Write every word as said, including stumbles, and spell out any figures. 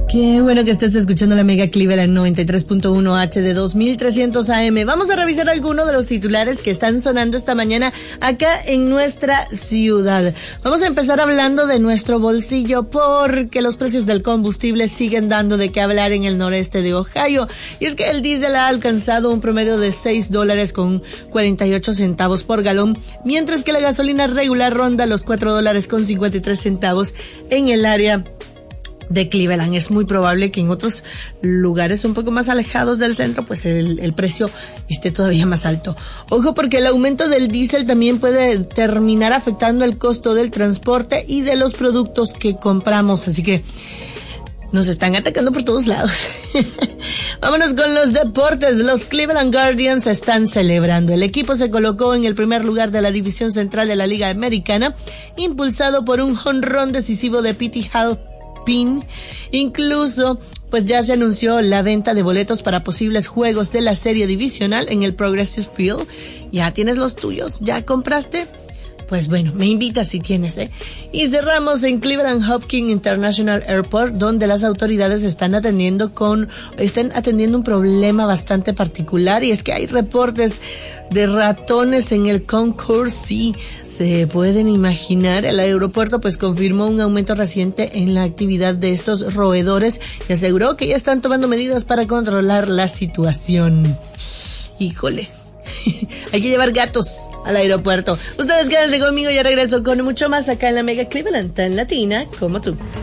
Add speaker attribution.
Speaker 1: Qué bueno que estés escuchando la Mega Cleveland noventa y tres punto uno H de dos mil trescientos A M. Vamos a revisar algunos de los titulares que están sonando esta mañana acá en nuestra ciudad. Vamos a empezar hablando de nuestro bolsillo porque los precios del combustible siguen dando de qué hablar en el noreste de Ohio. Y es que el diésel ha alcanzado un promedio de seis dólares con cuarenta y ocho centavos por galón, mientras que la gasolina regular ronda los cuatro dólares con cincuenta y tres centavos en el área de Cleveland. Es muy probable que en otros lugares un poco más alejados del centro, pues el, el precio esté todavía más alto. Ojo, porque el aumento del diésel también puede terminar afectando el costo del transporte y de los productos que compramos. Así que nos están atacando por todos lados. Vámonos con los deportes. Los Cleveland Guardians están celebrando. El equipo se colocó en el primer lugar de la división central de la Liga Americana, impulsado por un jonrón decisivo de Pete Halpin. Incluso, pues ya se anunció la venta de boletos para posibles juegos de la serie divisional en el Progressive Field. ¿Ya tienes los tuyos? ¿Ya compraste? Pues bueno, me invitas si tienes, ¿eh? Y cerramos en Cleveland Hopkins International Airport, donde las autoridades están atendiendo con, están atendiendo un problema bastante particular, y es que hay reportes de ratones en el concourse. Sí, se pueden imaginar. El aeropuerto pues confirmó un aumento reciente en la actividad de estos roedores y aseguró que ya están tomando medidas para controlar la situación. Híjole. Hay que llevar gatos al aeropuerto. Ustedes quédense conmigo, yo regreso con mucho más acá en la Mega Cleveland, tan latina como tú.